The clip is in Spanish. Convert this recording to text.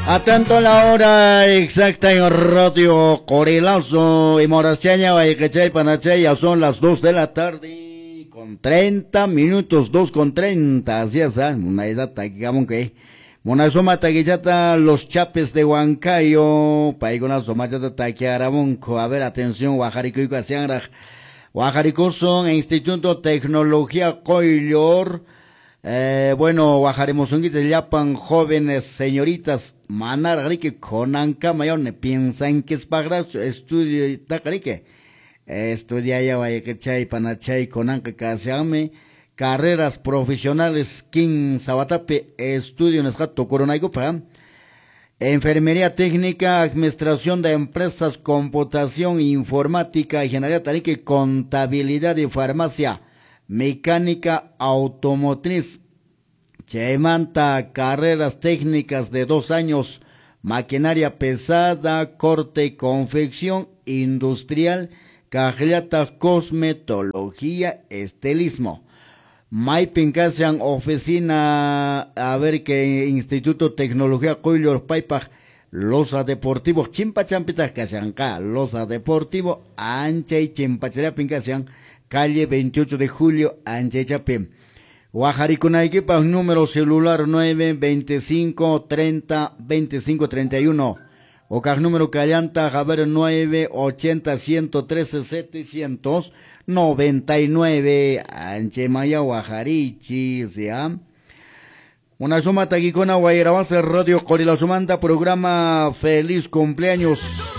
Atento a la hora exacta en Radio Corilazo y Moraciaña, Vallecachay, Panachay, ya son las 2 de la tarde con 30 minutos, 2:30, así es, una edad digamos que Monasoma taquillata los chapes de Huancayo, paigona somachata taquiaramonco, a ver, atención, Guajarico y Casiangra, Guajarico son Instituto Tecnología Coillor. Bueno, Guajarimosungita llapan jóvenes señoritas manar que conanca mayor piensan que es para estudio tacarique estudia ya vaya que chay panachay conanca casiame carreras profesionales kin sabatape estudio en escato coronaico para enfermería técnica, administración de empresas, computación, informática, ingeniería tarique, contabilidad y farmacia, mecánica automotriz, Chemanta, carreras técnicas de 2 años, maquinaria pesada, corte y confección, industrial, cajllata, cosmetología, estilismo. Maipincasian, oficina, a ver que Instituto Tecnología Coillor Paipaj, Loza Deportivo, Chimpachampita Casianca, Loza Deportivo, Ancha y Chimpachera Pincasian, calle 28 de julio, Ancha y Chapim. Guajaricunaikepa, número celular 925 30 25 31. Ocas número Callanta, Javier 980 113 799. Anchemaya Guajarichi, ¿ya? Una suma taquicona, Guairabasa, Radio Corilazumanta, programa Feliz Cumpleaños.